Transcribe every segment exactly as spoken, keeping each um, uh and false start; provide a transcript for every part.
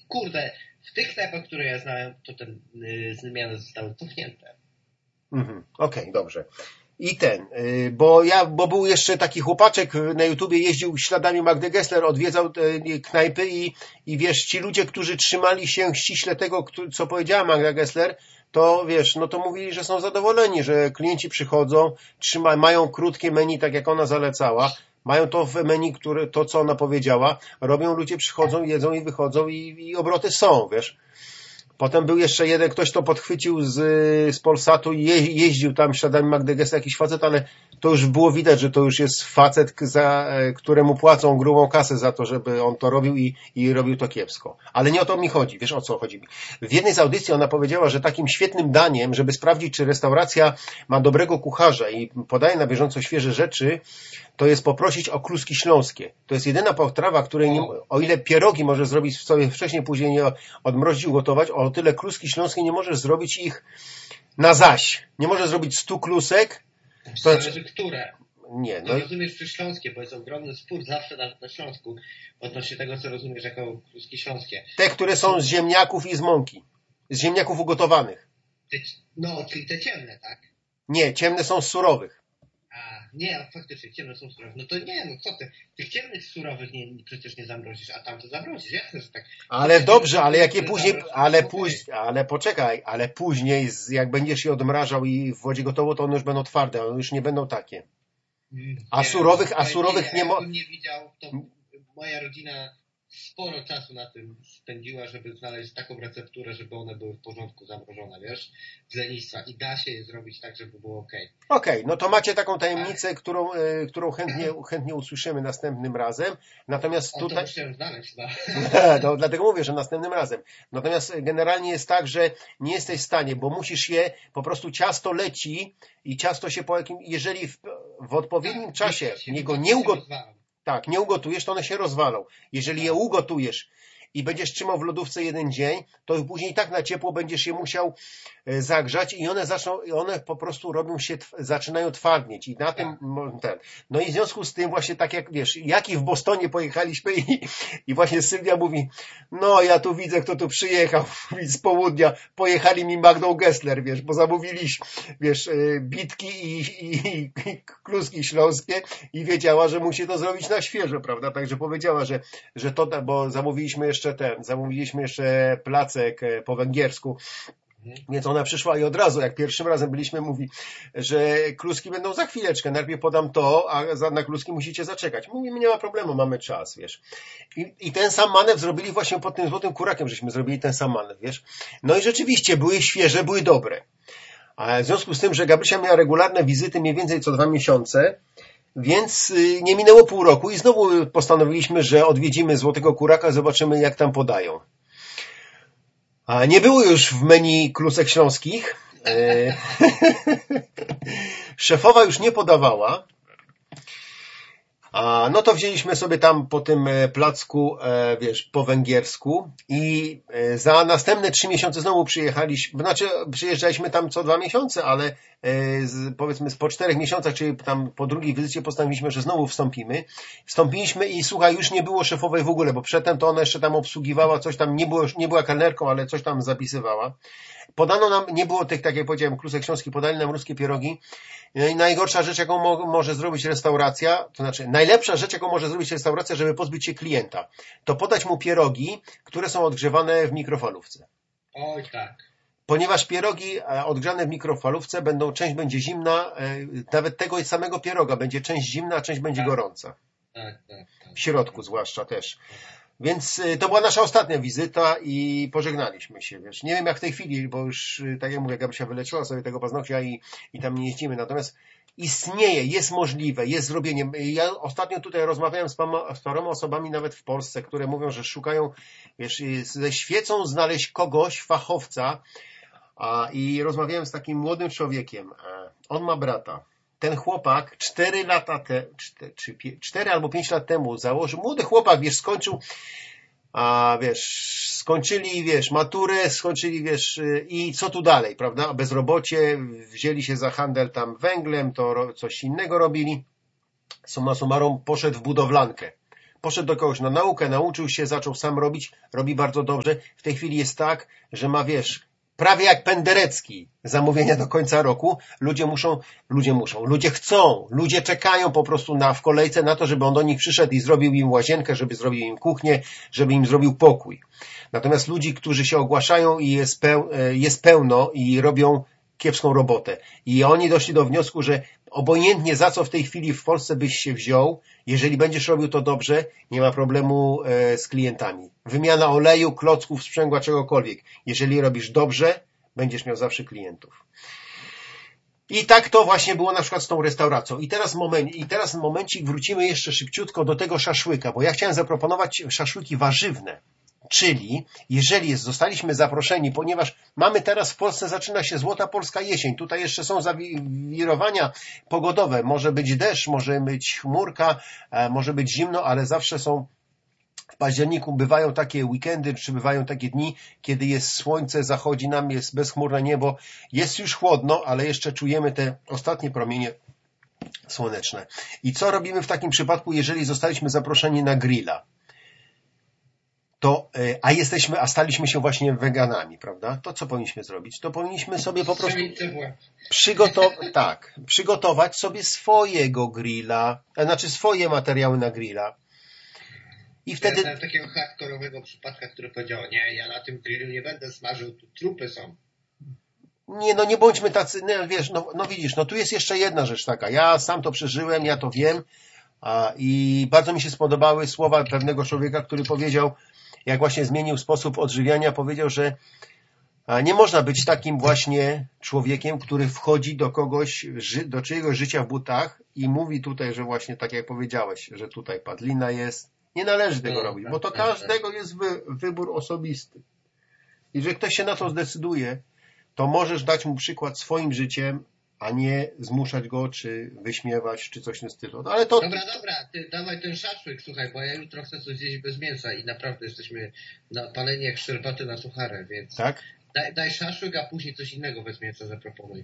kurde, w tych sklepach, które ja znałem, to te yy, zmiany zostały cofnięte. Mhm. Okej, okay, dobrze. I ten, yy, bo ja, bo był jeszcze taki chłopaczek na YouTubie, jeździł śladami Magdy Gessler, odwiedzał te knajpy i, i wiesz, ci ludzie, którzy trzymali się ściśle tego, co powiedziała Magda Gessler, to wiesz, no to mówili, że są zadowoleni, że klienci przychodzą, trzyma, mają krótkie menu, tak jak ona zalecała, mają to w menu, które, to co ona powiedziała, robią, ludzie przychodzą, jedzą i wychodzą i, i obroty są, wiesz. Potem był jeszcze jeden, ktoś to podchwycił z, z Polsatu i je, jeździł tam śladami Magdy Gessler, jakiś facet, ale to już było widać, że to już jest facet, za, któremu płacą grubą kasę za to, żeby on to robił i, i robił to kiepsko. Ale nie o to mi chodzi. Wiesz, o co chodzi mi? W jednej z audycji ona powiedziała, że takim świetnym daniem, żeby sprawdzić, czy restauracja ma dobrego kucharza i podaje na bieżąco świeże rzeczy, to jest poprosić o kluski śląskie. To jest jedyna potrawa, której nie, o ile pierogi możesz zrobić sobie wcześniej, później nie odmrozić, ugotować, o tyle kluski śląskie nie możesz zrobić ich na zaś. Nie możesz zrobić stu klusek. To zależy, które. Nie, no. To rozumiesz przy śląskie, bo jest ogromny spór zawsze nawet na Śląsku odnośnie tego, co rozumiesz jako kluski śląskie. Te, które są z ziemniaków i z mąki. Z ziemniaków ugotowanych. Te, no, czyli te ciemne, tak? Nie, ciemne są z surowych. A, nie, faktycznie, ciemne są surowe. No to nie, no co ty, tych ciemnych surowych nie, przecież nie zamrozisz, a tam to zamrozisz, jasne, że tak. Ale dobrze, ale jakie później, ale później, ale poczekaj, ale później, jak będziesz je odmrażał i w wodzie gotowo, to one już będą twarde, one już nie będą takie. A surowych, a surowych nie mo... Jakbym nie widział, to moja rodzina sporo czasu na tym spędziła, żeby znaleźć taką recepturę, żeby one były w porządku zamrożone, wiesz, z lenistwa. I da się je zrobić tak, żeby było okej. Okay. Okej, okay, no to macie taką tajemnicę, którą, y, którą chętnie, chętnie usłyszymy następnym razem. Natomiast o, tutaj... to musiałem znaleźć, no. To dlatego mówię, że następnym razem. Natomiast generalnie jest tak, że nie jesteś w stanie, bo musisz je, po prostu ciasto leci i ciasto się po jakim, jeżeli w, w odpowiednim tak, czasie się niego nie ugotujesz, tak, nie ugotujesz, to one się rozwalą. Jeżeli tak. je ugotujesz i będziesz trzymał w lodówce jeden dzień, to później tak na ciepło będziesz je musiał zagrzać i one zaczną, i one po prostu robią się, zaczynają twardnieć i na tym, ten. No i w związku z tym właśnie tak jak, wiesz, jak i w Bostonie pojechaliśmy i, i właśnie Sylwia mówi, no ja tu widzę, kto tu przyjechał z południa, pojechali mi Magdą Gessler, wiesz, bo zamówiliśmy, wiesz, bitki i, i, i kluski śląskie i wiedziała, że musi to zrobić na świeżo, prawda, także powiedziała, że, że to, bo zamówiliśmy jeszcze ten, zamówiliśmy jeszcze placek po węgiersku. Więc ona przyszła i od razu, jak pierwszym razem byliśmy, mówi, że kluski będą za chwileczkę, najpierw podam to, a na kluski musicie zaczekać. Mówimy, nie ma problemu, mamy czas, wiesz. I, i ten sam manewr zrobili właśnie pod tym Złotym Kurakiem, żeśmy zrobili ten sam manewr, wiesz. No i rzeczywiście, były świeże, były dobre. A w związku z tym, że Gabrysia miała regularne wizyty mniej więcej co dwa miesiące, więc nie minęło pół roku i znowu postanowiliśmy, że odwiedzimy Złotego Kuraka, zobaczymy jak tam podają. A nie było już w menu klusek śląskich. Szefowa już nie podawała. A no to wzięliśmy sobie tam po tym placku, wiesz, po węgiersku i za następne trzy miesiące znowu przyjechaliśmy, znaczy przyjeżdżaliśmy tam co dwa miesiące, ale z, powiedzmy po czterech miesiącach, czyli tam po drugiej wizycie postanowiliśmy, że znowu wstąpimy. Wstąpiliśmy i słuchaj, już nie było szefowej w ogóle, bo przedtem to ona jeszcze tam obsługiwała, coś tam, nie było, nie była kelnerką, ale coś tam zapisywała. Podano nam, nie było tych, tak jak powiedziałem, klusek śląskich, podali nam ruskie pierogi. No i najgorsza rzecz, jaką mo- może zrobić restauracja, to znaczy najlepsza rzecz, jaką może zrobić restauracja, żeby pozbyć się klienta, to podać mu pierogi, które są odgrzewane w mikrofalówce. Oj, tak. Ponieważ pierogi odgrzane w mikrofalówce będą, część będzie zimna, nawet tego samego pieroga będzie część zimna, a część będzie tak. gorąca. Tak, tak, tak. W środku zwłaszcza też. Więc to była nasza ostatnia wizyta i pożegnaliśmy się, wiesz. Nie wiem jak w tej chwili, bo już, tak jak mówię, Gabrysia wyleczyła sobie tego paznokcia i, i tam nie jeździmy. Natomiast istnieje, jest możliwe, jest zrobienie. Ja ostatnio tutaj rozmawiałem z, pama, z paroma osobami nawet w Polsce, które mówią, że szukają, wiesz, ze świecą znaleźć kogoś, fachowca, a, i rozmawiałem z takim młodym człowiekiem. On ma brata. Ten chłopak cztery lata te, cztery, czy cztery albo pięć lat temu założył, młody chłopak, wiesz, skończył, a wiesz, skończyli, wiesz, maturę, skończyli, wiesz, i co tu dalej, prawda? Bezrobocie, wzięli się za handel tam węglem, to coś innego robili. Summa summarum poszedł w budowlankę. poszedł do kogoś na naukę, nauczył się, zaczął sam robić, robi bardzo dobrze. W tej chwili jest tak, że ma, wiesz, prawie jak Penderecki zamówienia do końca roku. Ludzie muszą, ludzie muszą, ludzie chcą, ludzie czekają po prostu na, w kolejce na to, żeby on do nich przyszedł i zrobił im łazienkę, żeby zrobił im kuchnię, żeby im zrobił pokój. Natomiast ludzi, którzy się ogłaszają i jest, peł, jest pełno i robią kiepską robotę. I oni doszli do wniosku, że obojętnie za co w tej chwili w Polsce byś się wziął, jeżeli będziesz robił to dobrze, nie ma problemu z klientami. Wymiana oleju, klocków, sprzęgła, czegokolwiek. Jeżeli robisz dobrze, będziesz miał zawsze klientów. I tak to właśnie było na przykład z tą restauracją. I teraz, moment, i teraz momencik wrócimy jeszcze szybciutko do tego szaszłyka, bo ja chciałem zaproponować szaszłyki warzywne. Czyli jeżeli jest, zostaliśmy zaproszeni, ponieważ mamy teraz w Polsce, zaczyna się złota polska jesień, tutaj jeszcze są zawirowania pogodowe, może być deszcz, może być chmurka, może być zimno, ale zawsze są w październiku bywają takie weekendy, czy bywają takie dni, kiedy jest słońce, zachodzi nam, jest bezchmurne niebo, jest już chłodno, ale jeszcze czujemy te ostatnie promienie słoneczne. I co robimy w takim przypadku, jeżeli zostaliśmy zaproszeni na grilla? To, a jesteśmy, a staliśmy się właśnie weganami, prawda? To co powinniśmy zrobić? To powinniśmy sobie po prostu przygotować, tak, przygotować sobie swojego grilla, znaczy swoje materiały na grilla. I wtedy... Ja takiego hardkorowego przypadka, który powiedział, nie, ja na tym grillu nie będę smażył, tu trupy są. Nie, no nie bądźmy tacy, no, wiesz, no, no widzisz, no tu jest jeszcze jedna rzecz taka, ja sam to przeżyłem, ja to wiem a, i bardzo mi się spodobały słowa pewnego człowieka, który powiedział, jak właśnie zmienił sposób odżywiania, powiedział, że nie można być takim właśnie człowiekiem, który wchodzi do kogoś, do czyjegoś życia w butach i mówi tutaj, że właśnie tak jak powiedziałeś, że tutaj padlina jest. Nie należy tego robić, bo to każdego jest wy, wybór osobisty. I że ktoś się na to zdecyduje, to możesz dać mu przykład swoim życiem, a nie zmuszać go, czy wyśmiewać, czy coś w tym stylu. No, ale to... Dobra, dobra, ty dawaj ten szaszłyk, słuchaj, bo ja jutro chcę coś zjeść bez mięsa i naprawdę jesteśmy napaleni jak szczerbaty na sucharę, więc tak? daj, daj szaszłyk, a później coś innego bez mięsa zaproponuj.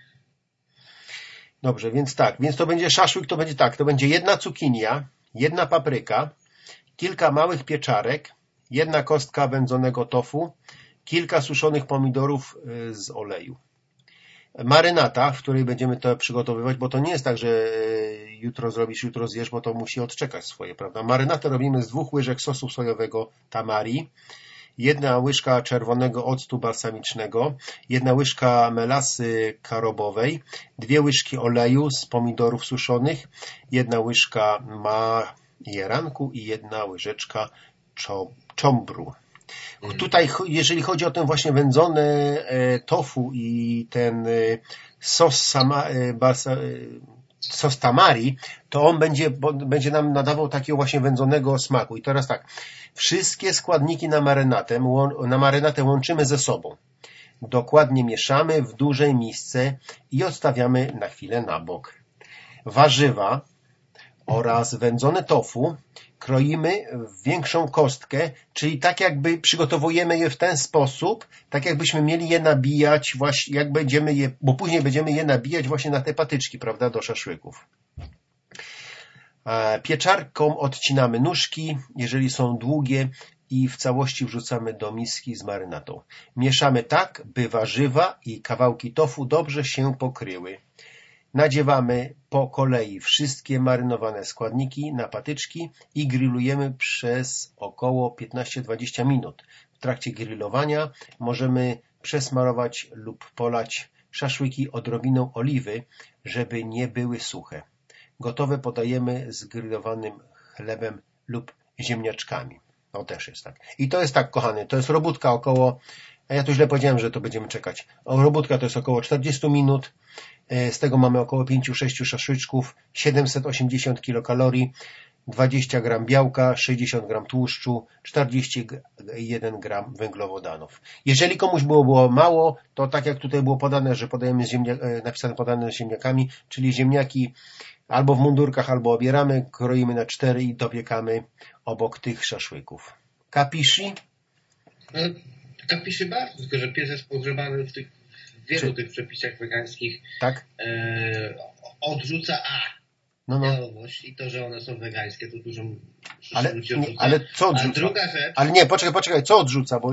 Dobrze, więc tak, więc to będzie szaszłyk, to będzie tak, to będzie jedna cukinia, jedna papryka, kilka małych pieczarek, jedna kostka wędzonego tofu, kilka suszonych pomidorów z oleju. Marynata, w której będziemy to przygotowywać, bo to nie jest tak, że jutro zrobisz, jutro zjesz, bo to musi odczekać swoje, prawda? Marynatę robimy z dwóch łyżek sosu sojowego tamari, jedna łyżka czerwonego octu balsamicznego, jedna łyżka melasy karobowej, dwie łyżki oleju z pomidorów suszonych, jedna łyżka majeranku i jedna łyżeczka czombru. Tutaj, jeżeli chodzi o ten właśnie wędzone tofu i ten sos, sama, balsa, sos tamari, to on będzie, będzie nam nadawał takiego właśnie wędzonego smaku. I teraz tak, wszystkie składniki na marynatę, na marynatę łączymy ze sobą. Dokładnie mieszamy w dużej misce i odstawiamy na chwilę na bok. Warzywa oraz wędzone tofu kroimy w większą kostkę, czyli tak jakby przygotowujemy je w ten sposób, tak jakbyśmy mieli je nabijać właśnie, jak będziemy je, bo później będziemy je nabijać właśnie na te patyczki, prawda, do szaszłyków. Pieczarką odcinamy nóżki, jeżeli są długie i w całości wrzucamy do miski z marynatą. Mieszamy tak, by warzywa i kawałki tofu dobrze się pokryły. Nadziewamy po kolei wszystkie marynowane składniki na patyczki i grillujemy przez około piętnaście do dwudziestu minut. W trakcie grillowania możemy przesmarować lub polać szaszłyki odrobiną oliwy, żeby nie były suche. Gotowe podajemy z grillowanym chlebem lub ziemniaczkami. No też jest tak. I to jest tak, kochany, to jest robótka około, a ja tu źle powiedziałem, że to będziemy czekać. Robótka to jest około czterdzieści minut. Z tego mamy około pięć do sześciu szaszłyczków, siedemset osiemdziesiąt kilokalorii, dwadzieścia gramów białka, sześćdziesiąt gramów tłuszczu, czterdzieści jeden gramów węglowodanów. Jeżeli komuś było, było mało, to tak jak tutaj było podane, że podajemy ziemnia, napisane podane z ziemniakami, czyli ziemniaki albo w mundurkach, albo obieramy, kroimy na cztery i dopiekamy obok tych szaszłyków. Kapiszy? No, kapiszy bardzo, tylko że pies jest pogrzebany w tych w wielu Czy... tych przepisach wegańskich tak? e, odrzuca A. No, no. białowość i to, że one są wegańskie, to dużo Ale, ludzi nie, odrzuca. ale co A odrzuca? druga rzecz, Ale nie, poczekaj, poczekaj, co odrzuca? Bo